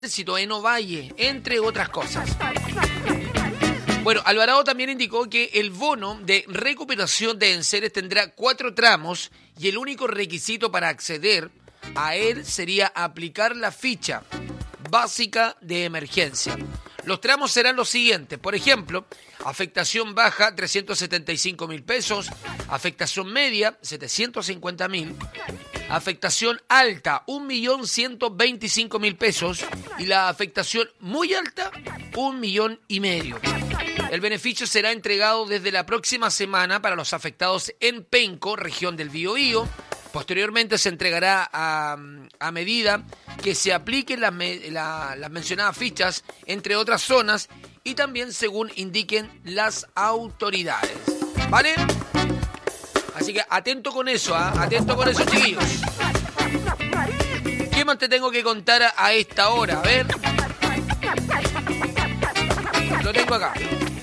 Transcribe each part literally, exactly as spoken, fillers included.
en Ovalle, entre otras cosas. Bueno, Alvarado también indicó que el bono de recuperación de enseres tendrá cuatro tramos y el único requisito para acceder a él sería aplicar la ficha básica de emergencia. Los tramos serán los siguientes, por ejemplo, afectación baja, trescientos setenta y cinco mil pesos, afectación media, setecientos cincuenta mil, afectación alta, un millón ciento veinticinco mil pesos y la afectación muy alta, un millón y medio. El beneficio será entregado desde la próxima semana para los afectados en Penco, región del Biobío. Posteriormente se entregará a, a medida que se apliquen las, la, las mencionadas fichas, entre otras zonas, y también según indiquen las autoridades. ¿Vale? Así que atento con eso, ¿eh? Atento con eso, chiquillos. ¿Qué más te tengo que contar a, a esta hora? A ver. Lo tengo acá.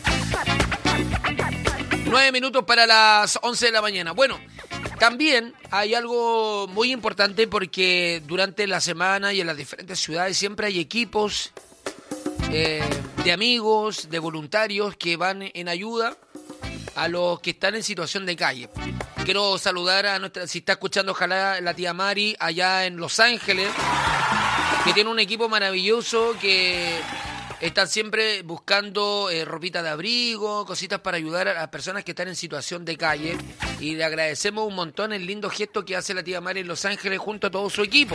Nueve minutos para las once de la mañana. Bueno, también hay algo muy importante porque durante la semana y en las diferentes ciudades siempre hay equipos eh, de amigos, de voluntarios que van en ayuda a los que están en situación de calle. Quiero saludar a nuestra, si está escuchando ojalá la tía Mari allá en Los Ángeles, que tiene un equipo maravilloso que están siempre buscando eh, ropita de abrigo, cositas para ayudar a las personas que están en situación de calle. Y le agradecemos un montón el lindo gesto que hace la tía Mari en Los Ángeles junto a todo su equipo.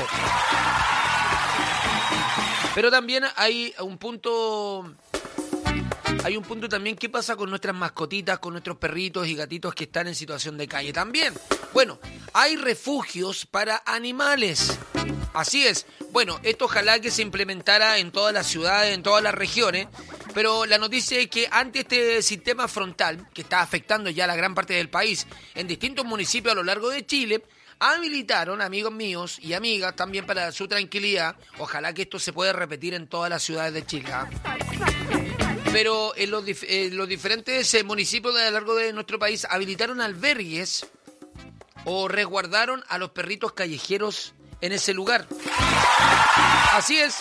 Pero también hay un punto... Hay un punto también, ¿qué pasa con nuestras mascotitas, con nuestros perritos y gatitos que están en situación de calle? También, bueno, hay refugios para animales. Así es. Bueno, esto ojalá que se implementara en todas las ciudades, en todas las regiones, pero la noticia es que ante este sistema frontal, que está afectando ya a la gran parte del país, en distintos municipios a lo largo de Chile, habilitaron, amigos míos y amigas, también para su tranquilidad, ojalá que esto se pueda repetir en todas las ciudades de Chile, ¿eh? Pero en los, dif- en los diferentes eh, municipios a lo largo de nuestro país habilitaron albergues o resguardaron a los perritos callejeros en ese lugar. Así es.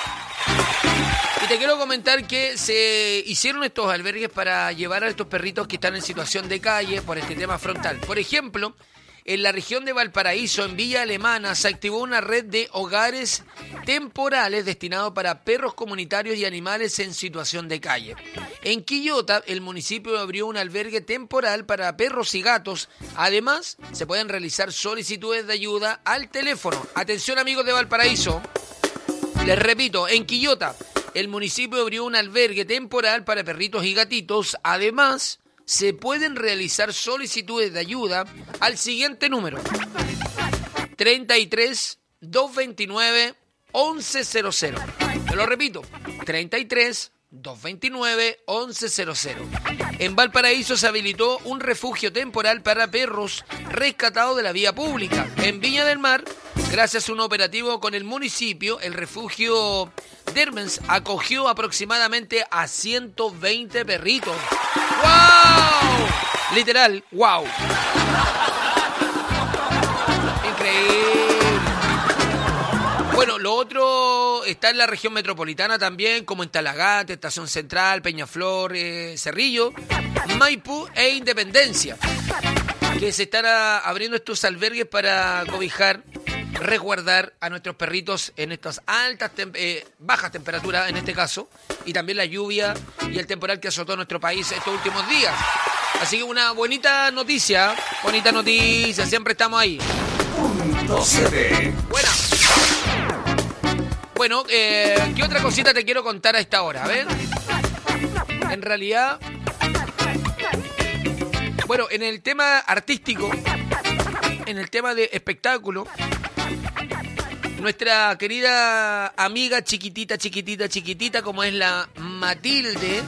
Y te quiero comentar que se hicieron estos albergues para llevar a estos perritos que están en situación de calle por este tema frontal. Por ejemplo, en la región de Valparaíso, en Villa Alemana, se activó una red de hogares temporales destinados para perros comunitarios y animales en situación de calle. En Quillota, el municipio abrió un albergue temporal para perros y gatos. Además, se pueden realizar solicitudes de ayuda al teléfono. Atención, amigos de Valparaíso. Les repito, en Quillota, el municipio abrió un albergue temporal para perritos y gatitos. Además, se pueden realizar solicitudes de ayuda al siguiente número: treinta y tres, doscientos veintinueve, once cero cero. Te lo repito, treinta y tres, doscientos veintinueve, once cero cero. En Valparaíso se habilitó un refugio temporal para perros rescatados de la vía pública. En Viña del Mar, gracias a un operativo con el municipio, el refugio Dermens acogió aproximadamente a ciento veinte perritos. ¡Wow! Literal, wow. Increíble. Bueno, lo otro está en la región metropolitana también, como en Talagante, Estación Central, Peñaflor, eh, Cerrillo, Maipú e Independencia, que se están a, abriendo estos albergues para cobijar, resguardar a nuestros perritos en estas altas, tem- eh, bajas temperaturas en este caso, y también la lluvia y el temporal que azotó nuestro país estos últimos días. Así que una bonita noticia, bonita noticia, siempre estamos ahí. Punto C D. Buena. Bueno, eh, ¿qué otra cosita te quiero contar a esta hora? A ver. En realidad, bueno, en el tema artístico, en el tema de espectáculo, nuestra querida amiga chiquitita, chiquitita, chiquitita, como es la Matilde.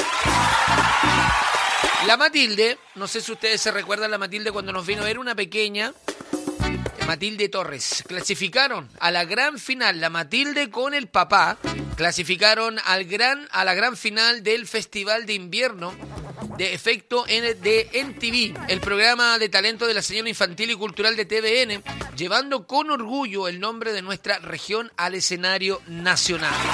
La Matilde, no sé si ustedes se recuerdan la Matilde cuando nos vino a ver, una pequeña, Matilde Torres. Clasificaron a la gran final, la Matilde con el papá, clasificaron al gran, a la gran final del Festival de Invierno de efecto N de M T V, el programa de talento de la señal infantil y cultural de T V N, llevando con orgullo el nombre de nuestra región al escenario nacional.